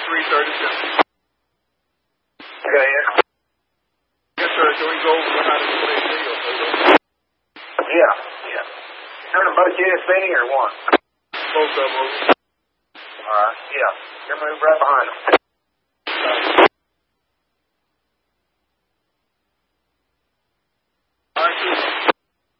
336. Okay, yes. Yes, sir. Can we go behind the plate deal? Yeah. Turn both units spinning or one? Both of them. All right, yeah. You're moving right behind them.